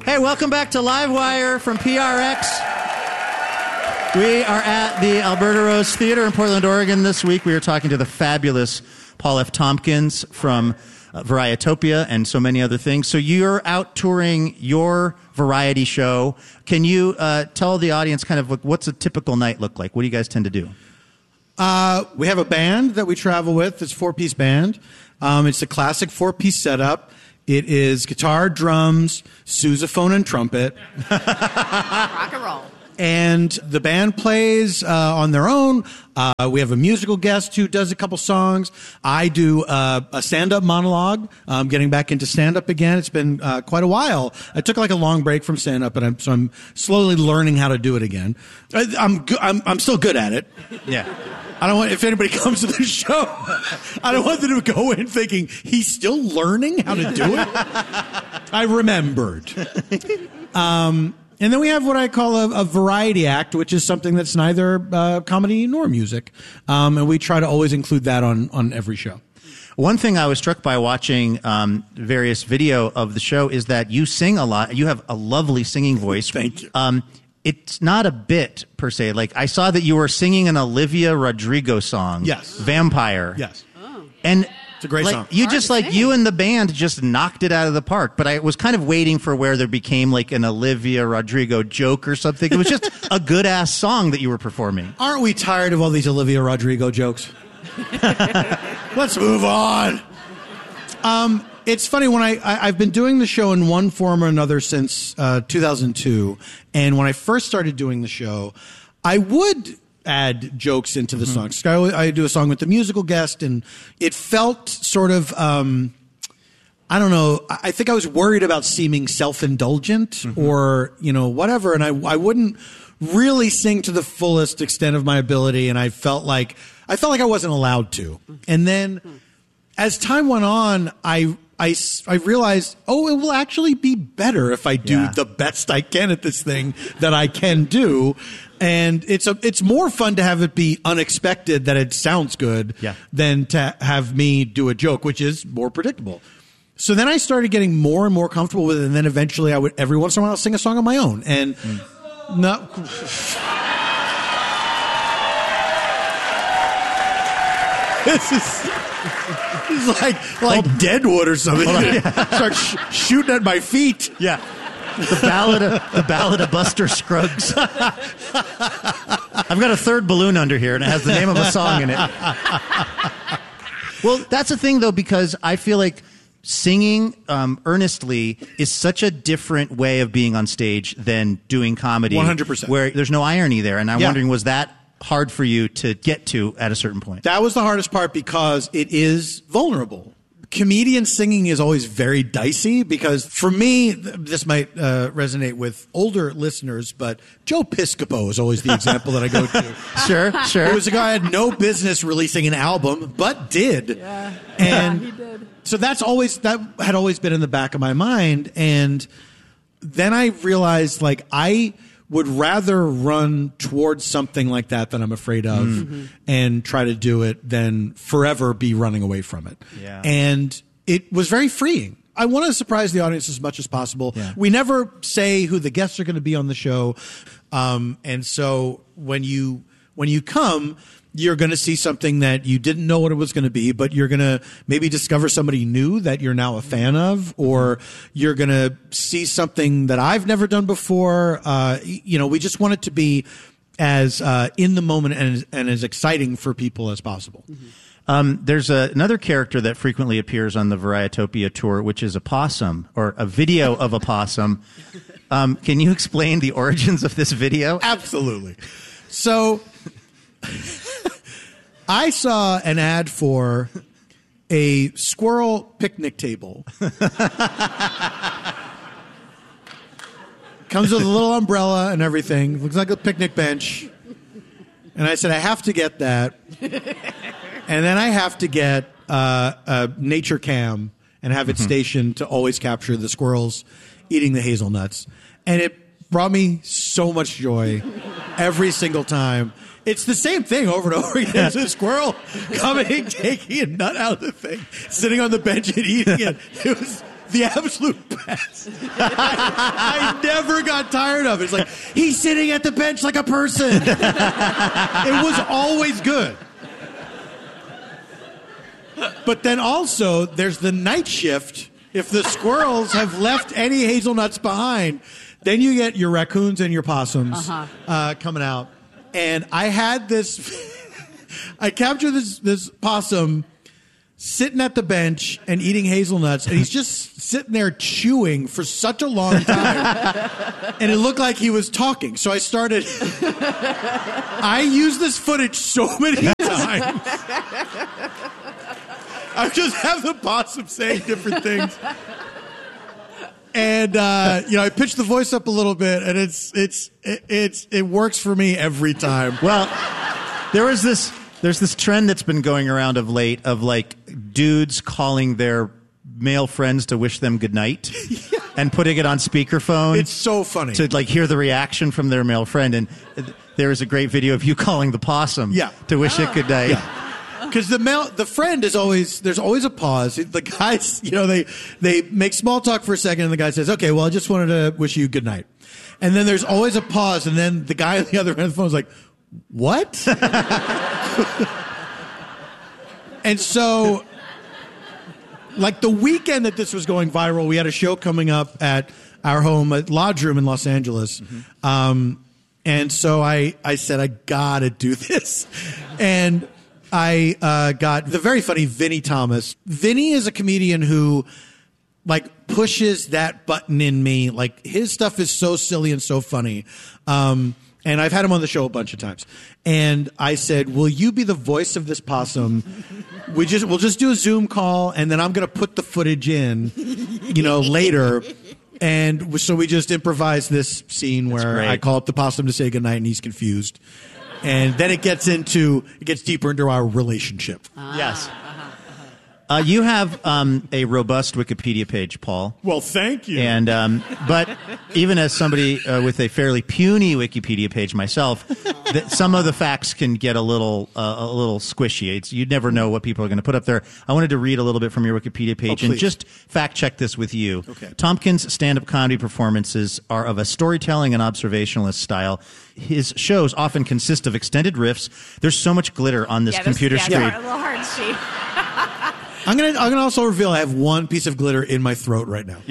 Hey, welcome back to Livewire from PRX. We are at the Alberta Rose Theater in Portland, Oregon this week. We are talking to the fabulous Paul F. Tompkins from Varietopia and so many other things. So you're out touring your variety show. Can you tell the audience kind of what's a typical night look like? What do you guys tend to do? We have a band that we travel with. It's a 4-piece band. It's a classic 4-piece setup. It is guitar, drums, sousaphone, and trumpet. Rock and roll. And the band plays on their own. We have a musical guest who does a couple songs. I do a stand-up monologue. I'm getting back into stand-up again. It's been quite a while. I took like a long break from stand-up, and so I'm slowly learning how to do it again. I'm still good at it. Yeah. I don't want, if anybody comes to the show, I don't want them to go in thinking he's still learning how to do it. I remembered. And then we have what I call a variety act, which is something that's neither comedy nor music. And we try to always include that on every show. One thing I was struck by watching various video of the show is that you sing a lot. You have a lovely singing voice. Thank you. It's not a bit, per se. Like, I saw that you were singing an Olivia Rodrigo song. Yes. Vampire. Yes. And it's a great song. You just you and the band just knocked it out of the park. But I was kind of waiting for where there became like an Olivia Rodrigo joke or something. It was just a good ass song that you were performing. Aren't we tired of all these Olivia Rodrigo jokes? Let's move on. It's funny, when I've been doing the show in one form or another since 2002, and when I first started doing the show, I would add jokes into the songs. I do a song with the musical guest, and it felt sort of, I don't know, I think I was worried about seeming self-indulgent or, whatever, and I wouldn't really sing to the fullest extent of my ability, and I felt like I wasn't allowed to. And then as time went on, I realized, it will actually be better if I do the best I can at this thing that I can do. And it's more fun to have it be unexpected, that it sounds good, than to have me do a joke, which is more predictable. So then I started getting more and more comfortable with it, and then eventually I would, every once in a while, sing a song on my own. And this is like Deadwood or something. Start shooting at my feet. Yeah. The ballad of Buster Scruggs. I've got a third balloon under here, and it has the name of a song in it. Well, that's the thing, though, because I feel like singing earnestly is such a different way of being on stage than doing comedy. 100%. Where there's no irony there. And I'm wondering, was that hard for you to get to at a certain point? That was the hardest part, because it is vulnerable. Comedian singing is always very dicey, because for me, this might resonate with older listeners, but Joe Piscopo is always the example that I go to. Sure. It was a guy who had no business releasing an album, but did. Yeah. And he did. So that had always been in the back of my mind. And then I realized, I would rather run towards something like that I'm afraid of and try to do it than forever be running away from it. Yeah. And it was very freeing. I want to surprise the audience as much as possible. Yeah. We never say who the guests are going to be on the show. And so when you come, you're going to see something that you didn't know what it was going to be, but you're going to maybe discover somebody new that you're now a fan of, or you're going to see something that I've never done before. We just want it to be as in the moment and as exciting for people as possible. There's another character that frequently appears on the Varietopia tour, which is a possum, or a video of a possum. Can you explain the origins of this video? Absolutely. So I saw an ad for a squirrel picnic table. Comes with a little umbrella and everything. Looks like a picnic bench. And I said, I have to get that. And then I have to get a nature cam and have it stationed to always capture the squirrels eating the hazelnuts. And it brought me so much joy every single time. It's the same thing over and over again. There's a squirrel coming, taking a nut out of the thing, sitting on the bench and eating it. the absolute best. I never got tired of it. It's like, he's sitting at the bench like a person. It was always good. But then also, there's the night shift. If the squirrels have left any hazelnuts behind, then you get your raccoons and your possums coming out. And I had this... I captured this possum sitting at the bench and eating hazelnuts, and he's just sitting there chewing for such a long time. And it looked like he was talking. So I started... I used this footage so many times. I just have the possum saying different things. And, I pitched the voice up a little bit, and it works for me every time. Well, there's this trend that's been going around of late of like dudes calling their male friends to wish them goodnight and putting it on speakerphone. It's so funny. To like hear the reaction from their male friend. And there is a great video of you calling the possum to wish it goodnight. Yeah. Because the friend is always, there's always a pause. The guys, they make small talk for a second, and the guy says, okay, well, I just wanted to wish you good night. And then there's always a pause, and then the guy on the other end of the phone is like, what? And so, like the weekend that this was going viral, we had a show coming up at our home at Lodge Room in Los Angeles. And so I said, I gotta do this. And I got the very funny Vinny Thomas. Vinny is a comedian who like pushes that button in me. Like his stuff is so silly and so funny. And I've had him on the show a bunch of times. And I said, will you be the voice of this possum? We'll just do a Zoom call, and then I'm going to put the footage in, later. And so we just improvised this scene where I call up the possum to say goodnight, and he's confused. And then it gets deeper into our relationship. Yes. You have a robust Wikipedia page, Paul. Well, thank you. And but even as somebody with a fairly puny Wikipedia page myself, some of the facts can get a little squishy. You'd never know what people are going to put up there. I wanted to read a little bit from your Wikipedia page and just fact check this with you. Okay. Tompkins' stand-up comedy performances are of a storytelling and observationalist style. His shows often consist of extended riffs. There's so much glitter on this computer screen. Yeah, a little hard sheet. I'm gonna also reveal I have one piece of glitter in my throat right now.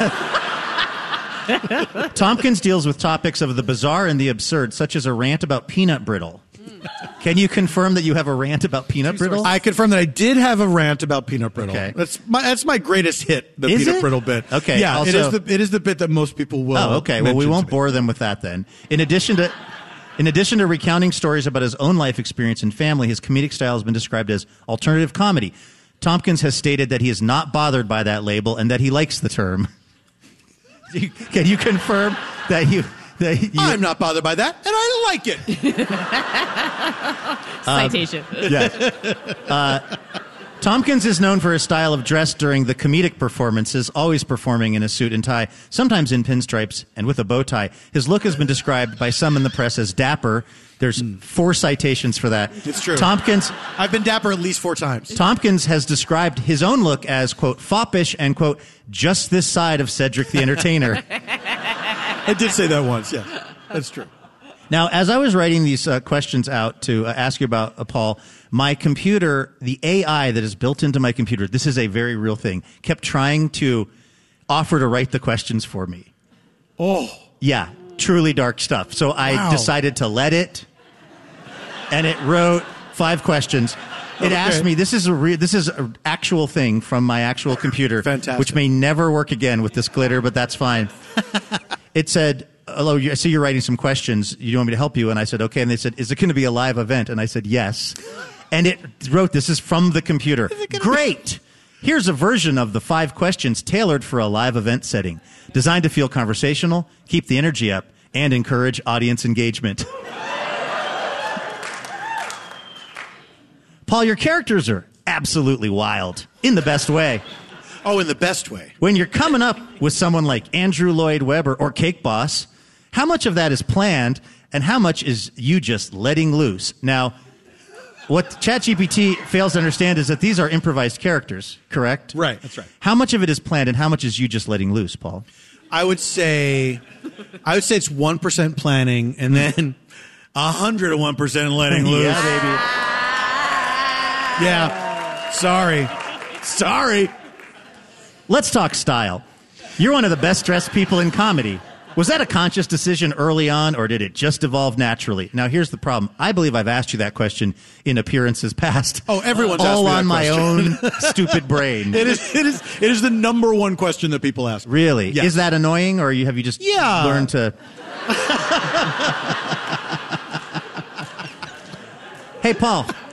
Tompkins deals with topics of the bizarre and the absurd, such as a rant about peanut brittle. Can you confirm that you have a rant about peanut brittle? I confirm that I did have a rant about peanut brittle. Okay. That's my greatest hit, the peanut brittle bit. Okay. Yeah, also, it is the bit that most people will. Oh, okay. Well, we won't bore them with that then. In addition to recounting stories about his own life experience and family, his comedic style has been described as alternative comedy. Tompkins has stated that he is not bothered by that label and that he likes the term. Can you confirm that you... I'm not bothered by that, and I like it. Citation. Yes. Tompkins is known for his style of dress during the comedic performances, always performing in a suit and tie, sometimes in pinstripes and with a bow tie. His look has been described by some in the press as dapper. There's 4 citations for that. It's true. I've been dapper at least 4 times. Tompkins has described his own look as, quote, foppish and, quote, just this side of Cedric the Entertainer. I did say that once, yeah. That's true. Now, as I was writing these questions out to ask you about, Paul, my computer, the AI that is built into my computer, this is a very real thing, kept trying to offer to write the questions for me. Oh. Yeah, truly dark stuff. So I decided to let it, and it wrote 5 questions. It asked me, this is an actual thing from my actual computer, Fantastic. Which may never work again with this glitter, but that's fine. It said, hello, I see you're writing some questions. You want me to help you? And I said, okay. And they said, is it going to be a live event? And I said, yes. And it wrote, this is from the computer. Great. Here's a version of the 5 questions tailored for a live event setting, designed to feel conversational, keep the energy up, and encourage audience engagement. Paul, your characters are absolutely wild, in the best way. Oh, in the best way. When you're coming up with someone like Andrew Lloyd Webber or Cake Boss, how much of that is planned and how much is you just letting loose? Now, What ChatGPT fails to understand is that these are improvised characters, correct? Right, that's right. How much of it is planned and how much is you just letting loose, Paul? I would say it's 1% planning and then 101% letting loose. Yeah, baby. Yeah. Sorry. Let's talk style. You're one of the best dressed people in comedy. Was that a conscious decision early on, or did it just evolve naturally? Now, here's the problem. I believe I've asked you that question in appearances past. Oh, everyone's asked all me that on my question. own stupid brain. It is the number one question that people ask. Really? Yes. Is that annoying, or have you just learned to... Hey, Paul,